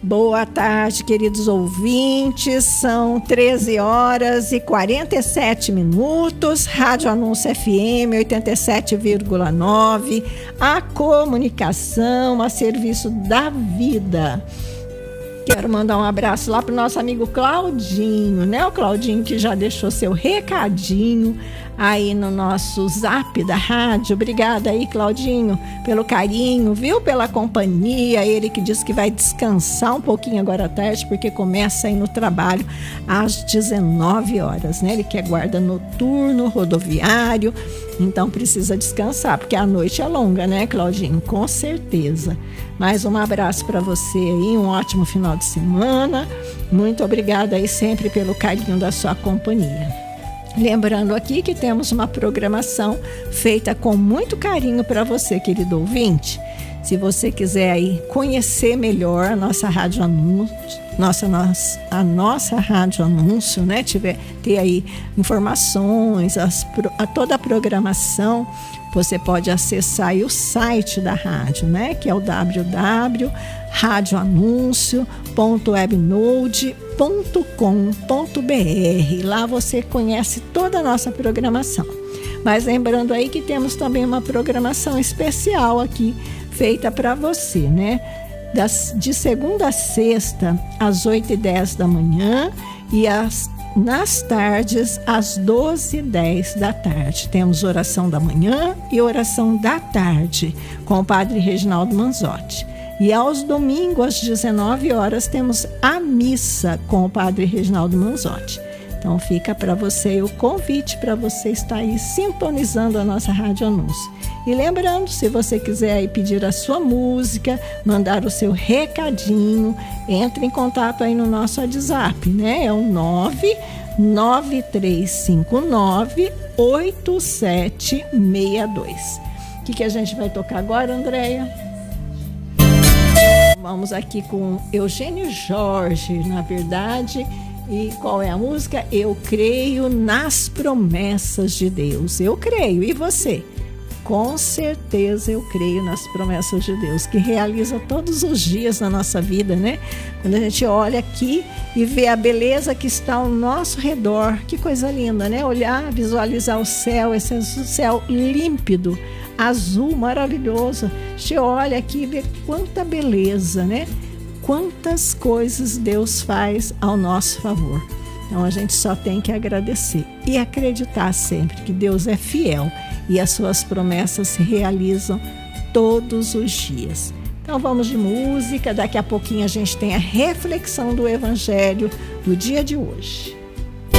Boa tarde, queridos ouvintes. São 13 horas e 47 minutos. Rádio Anúncio FM 87,9. A comunicação a serviço da vida. Quero mandar um abraço lá para o nosso amigo Claudinho, né? O Claudinho que já deixou seu recadinho aí no nosso zap da rádio. Obrigada aí, Claudinho, pelo carinho, viu? Pela companhia. Ele que disse que vai descansar um pouquinho agora à tarde, porque começa aí no trabalho às 19 horas, né? Ele que é guarda noturno, rodoviário, então precisa descansar, porque a noite é longa, né, Claudinho? Com certeza. Mais um abraço para você aí, um ótimo final de semana. Muito obrigada aí sempre pelo carinho da sua companhia. Lembrando aqui que temos uma programação feita com muito carinho para você, querido ouvinte. Se você quiser aí conhecer melhor a nossa rádio anúncio, a nossa rádio anúncio, né? Ter aí informações, toda a programação, você pode acessar aí o site da rádio, né? Que é o www.radioanuncio.webnode.com.br. Lá você conhece toda a nossa programação. Mas lembrando aí que temos também uma programação especial aqui, feita para você, né? De segunda a sexta, às 8h10 da manhã e nas tardes, às 12h10 da tarde. Temos oração da manhã e oração da tarde, com o padre Reginaldo Manzotti. E aos domingos, às 19 horas, temos a missa com o padre Reginaldo Manzotti. Então fica para você o convite para você estar aí sintonizando a nossa Rádio Anúncio. E lembrando, se você quiser aí pedir a sua música, mandar o seu recadinho, entre em contato aí no nosso WhatsApp, né? É o 993598762. O que a gente vai tocar agora, Andréia? Vamos aqui com Eugênio Jorge, na verdade. E qual é a música? Eu creio nas promessas de Deus. Eu creio. E você? Com certeza eu creio nas promessas de Deus, que realiza todos os dias na nossa vida, né? Quando a gente olha aqui e vê a beleza que está ao nosso redor, que coisa linda, né? Olhar, visualizar o céu, esse céu límpido, azul, maravilhoso. Você olha aqui e vê quanta beleza, né? Quantas coisas Deus faz ao nosso favor. Então a gente só tem que agradecer e acreditar sempre que Deus é fiel e as suas promessas se realizam todos os dias. Então vamos de música, daqui a pouquinho a gente tem a reflexão do Evangelho do dia de hoje.